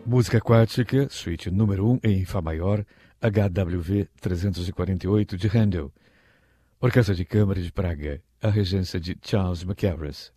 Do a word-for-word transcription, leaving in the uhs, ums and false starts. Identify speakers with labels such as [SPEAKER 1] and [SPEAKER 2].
[SPEAKER 1] Música aquática, suíte número um em Fá maior, H W V trezentos e quarenta e oito de Handel. Orquestra de Câmara de Praga, a regência de Charles Mackerras.